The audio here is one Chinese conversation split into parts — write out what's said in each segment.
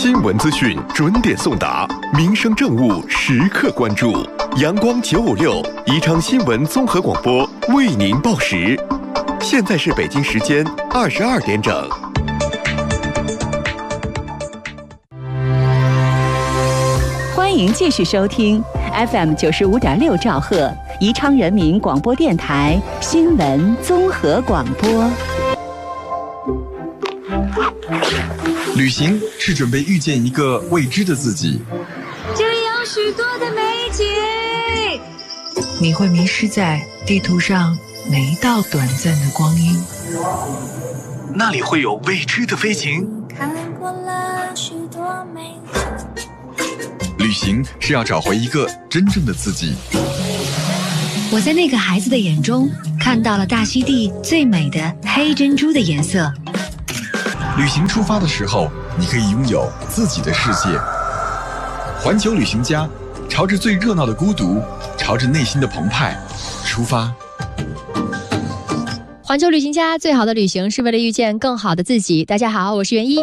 新闻资讯准点送达，民生政务时刻关注。阳光956宜昌新闻综合广播为您报时。现在是北京时间22点整。 欢迎继续收听 FM 95.6兆赫宜昌人民广播电台新闻综合广播。 旅行是准备遇见一个未知的自己， 这里有许多的美景， 你会迷失在地图上每一道短暂的光阴， 那里会有未知的飞行。 看过了许多美景， 旅行是要找回一个真正的自己。 我在那个孩子的眼中看到了大溪地最美的黑珍珠的颜色。 旅行出发的时候，你可以拥有自己的世界。环球旅行家，朝着最热闹的孤独，朝着内心的澎湃出发。 环球旅行家，最好的旅行是为了遇见更好的自己。大家好，我是袁一。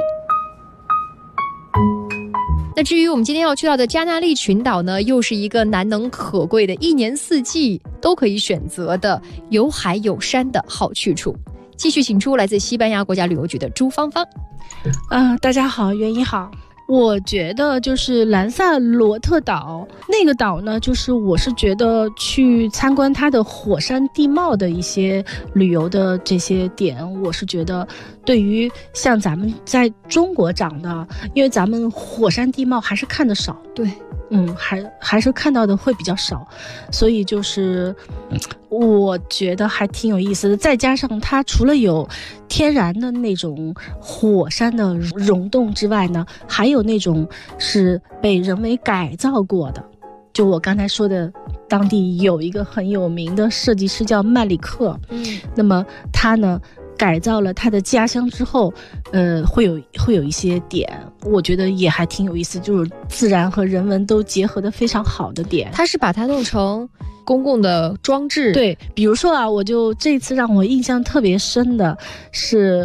那至于我们今天要去到的加那利群岛呢，又是一个难能可贵的一年四季都可以选择的有海有山的好去处。继续请出来自西班牙国家旅游局的朱芳芳。 大家好，袁一好。我觉得就是兰萨罗特岛那个岛呢，就是我是觉得去参观它的火山地貌的一些旅游的这些点，我是觉得对于像咱们在中国长的，因为咱们火山地貌还是看得少，对，还是看到的会比较少，所以就是我觉得还挺有意思的。再加上它除了有天然的那种火山的溶洞之外呢，还有那种是被人为改造过的。就我刚才说的，当地有一个很有名的设计师叫曼里克，那么他呢改造了他的家乡之后，会有一些点，我觉得也还挺有意思，就是自然和人文都结合的非常好的点。 他是把它弄成公共的装置， 对，比如说啊，我就这次让我印象特别深的是，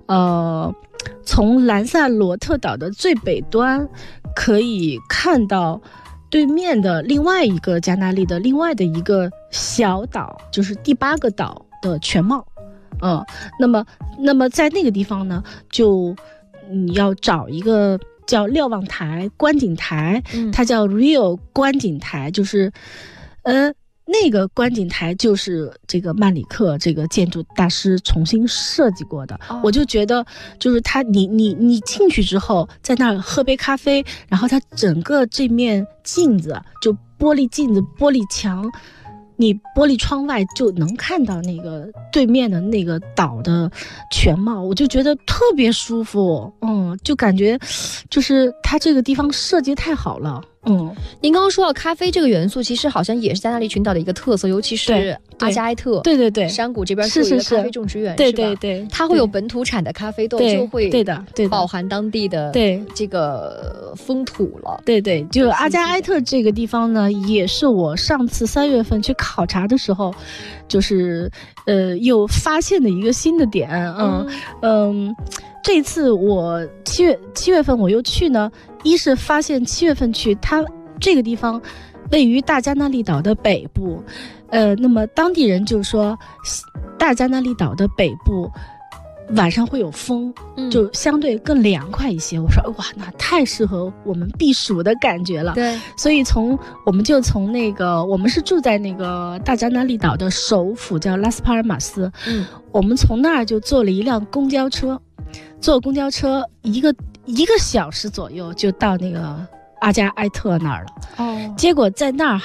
从兰萨罗特岛的最北端可以看到对面的另外一个加那利的另外的一个小岛，就是第8个岛的全貌。那么在那个地方呢，就你要找一个叫瞭望台观景台，它叫 Rio 观景台，就是那个观景台就是这个曼里克这个建筑大师重新设计过的。我就觉得就是他你进去之后在那儿喝杯咖啡，然后它整个这面镜子就玻璃镜子玻璃墙，你玻璃窗外就能看到那个对面的那个岛的全貌，我就觉得特别舒服。就感觉就是它这个地方设计太好了。 您刚刚说到咖啡这个元素，其实好像也是加那利群岛的一个特色，尤其是阿加埃特，对，山谷这边是有一个咖啡种植园， 对， 它会有本土产的咖啡豆，就会饱含当地的这个风土了。对， 就阿加埃特这个地方呢，也是我上次3月份去考察的时候，就是又发现的一个新的点。这次我七月份我又去呢，一是发现7月份去，它这个地方位于大加那利岛的北部，那么当地人就说大加那利岛的北部晚上会有风，就相对更凉快一些。我说哇，那太适合我们避暑的感觉了。对，所以我们就从那个，我们是住在那个大加那利岛的首府叫拉斯帕尔马斯，我们从那儿就坐了一辆公交车，坐公交车一个小时左右就到那个阿加埃特那儿了。结果在那儿